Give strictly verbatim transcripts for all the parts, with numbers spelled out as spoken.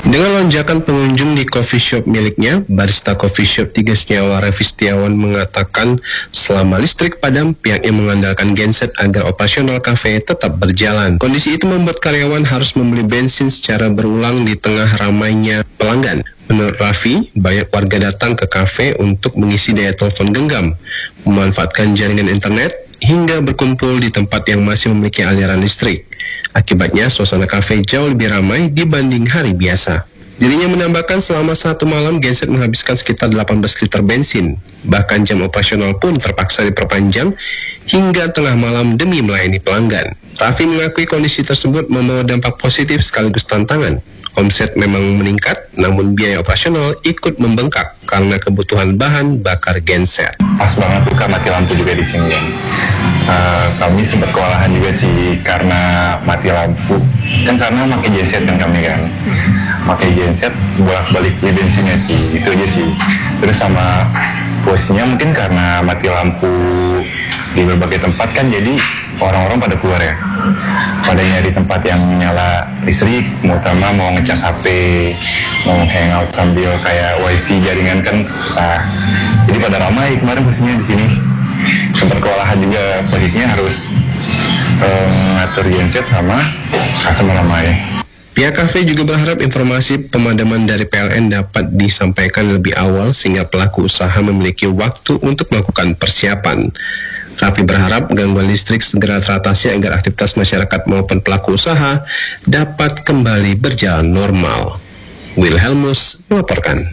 Dengan lonjakan pengunjung di coffee shop miliknya, barista coffee shop Tiga Senyawa Revi Setiawan mengatakan selama listrik padam, pihaknya mengandalkan genset agar operasional kafe tetap berjalan. Kondisi itu membuat karyawan harus membeli bensin secara berulang di tengah ramainya pelanggan. Menurut Raffi, banyak warga datang ke kafe untuk mengisi daya telepon genggam, memanfaatkan jaringan internet, hingga berkumpul di tempat yang masih memiliki aliran listrik. Akibatnya, suasana kafe jauh lebih ramai dibanding hari biasa. Dirinya menambahkan selama satu malam genset menghabiskan sekitar delapan belas liter bensin. Bahkan jam operasional pun terpaksa diperpanjang hingga tengah malam demi melayani pelanggan. Raffi mengakui kondisi tersebut membawa dampak positif sekaligus tantangan. Omset memang meningkat, namun biaya operasional ikut membengkak karena kebutuhan bahan bakar genset. Pas banget buka mati lampu juga di sini kan. Uh, kami sempat kewalahan juga sih karena mati lampu. Kan karena pakai genset kan kami kan. Pakai genset bolak-balik beli bensinnya sih, itu aja sih. Terus sama posisinya mungkin karena mati lampu di berbagai tempat kan, jadi orang-orang pada keluar ya, pada nyari tempat yang nyala listrik, mau utama mau ngecas H P, mau hangout sambil kayak wifi jaringan kan susah. Jadi pada ramai kemarin posisinya di sini. Sempat kewalahan juga, posisinya harus uh, ngatur genset sama customer ramai. Pihak kafe juga berharap informasi pemadaman dari P L N dapat disampaikan lebih awal sehingga pelaku usaha memiliki waktu untuk melakukan persiapan. Raffi berharap gangguan listrik segera teratasi agar aktivitas masyarakat maupun pelaku usaha dapat kembali berjalan normal. Wilhelmus melaporkan.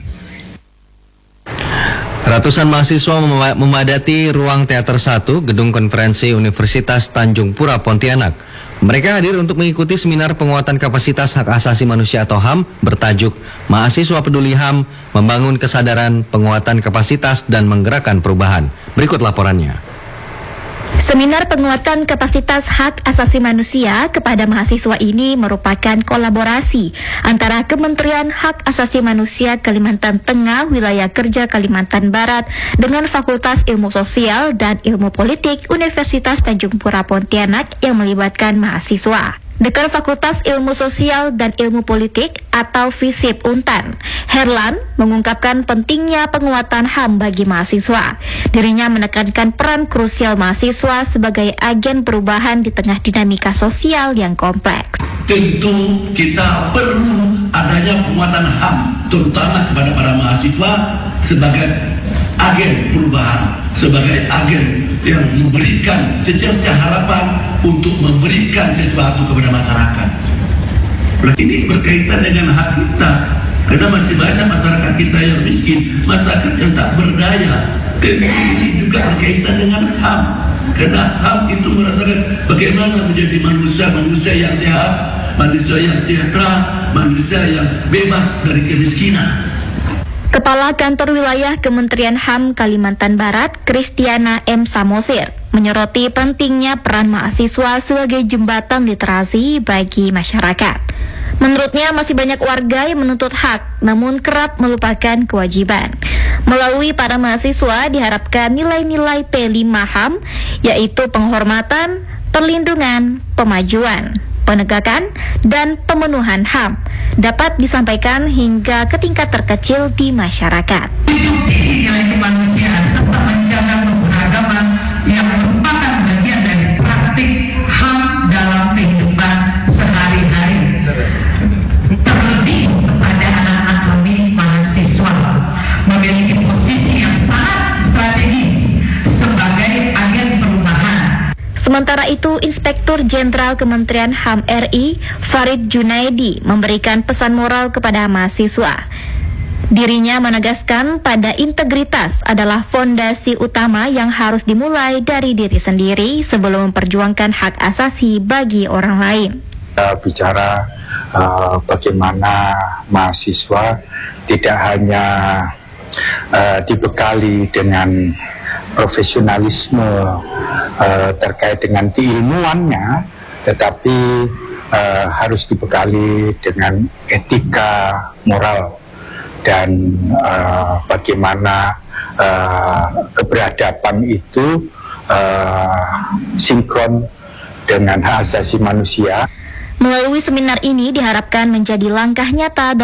Ratusan mahasiswa memadati ruang Teater satu, Gedung Konferensi Universitas Tanjung Pura, Pontianak. Mereka hadir untuk mengikuti seminar penguatan kapasitas hak asasi manusia atau H A M bertajuk Mahasiswa Peduli H A M, Membangun Kesadaran, Penguatan Kapasitas, dan Menggerakkan Perubahan. Berikut laporannya. Seminar penguatan kapasitas hak asasi manusia kepada mahasiswa ini merupakan kolaborasi antara Kementerian Hak Asasi Manusia Kalimantan Tengah Wilayah Kerja Kalimantan Barat dengan Fakultas Ilmu Sosial dan Ilmu Politik Universitas Tanjung Pura Pontianak yang melibatkan mahasiswa. Dekan Fakultas Ilmu Sosial dan Ilmu Politik atau FISIP Untan, Herlan, mengungkapkan pentingnya penguatan H A M bagi mahasiswa. Dirinya menekankan peran krusial mahasiswa sebagai agen perubahan di tengah dinamika sosial yang kompleks. Tentu kita perlu adanya penguatan H A M, terutama kepada para mahasiswa sebagai agen perubahan, sebagai agen yang memberikan secerca harapan untuk memberikan sesuatu kepada masyarakat. Ini berkaitan dengan hak kita, karena masih banyak masyarakat kita yang miskin, masyarakat yang tak berdaya. Tentu ini juga berkaitan dengan H A M, karena H A M itu merasakan bagaimana menjadi manusia-manusia yang sehat, manusia yang sejahtera, manusia yang bebas dari kemiskinan. Kepala Kantor Wilayah Kementerian H A M Kalimantan Barat, Kristiana M. Samosir, menyoroti pentingnya peran mahasiswa sebagai jembatan literasi bagi masyarakat. Menurutnya masih banyak warga yang menuntut hak, namun kerap melupakan kewajiban. Melalui para mahasiswa diharapkan nilai-nilai P lima H A M, yaitu penghormatan, perlindungan, pemajuan, penegakan, dan pemenuhan H A M dapat disampaikan hingga ke tingkat terkecil di masyarakat. Nilai kemanusiaan serta menjaga keberagaman yang merupakan bagian dari praktik H A M dalam kehidupan sehari-hari. Terlebih kepada anak-anak kami mahasiswa memiliki posisi yang sangat strategis sebagai agen perubahan. Sementara itu, Inspektur Jenderal Kementerian H A M R I, Farid Junaidi, memberikan pesan moral kepada mahasiswa. Dirinya menegaskan pada integritas adalah fondasi utama yang harus dimulai dari diri sendiri sebelum memperjuangkan hak asasi bagi orang lain. Kita bicara uh, bagaimana mahasiswa tidak hanya uh, dibekali dengan profesionalisme uh, terkait dengan keilmuannya, tetapi uh, harus dibekali dengan etika moral dan uh, bagaimana uh, keberadaban itu uh, sinkron dengan hak asasi manusia. Melalui seminar ini diharapkan menjadi langkah nyata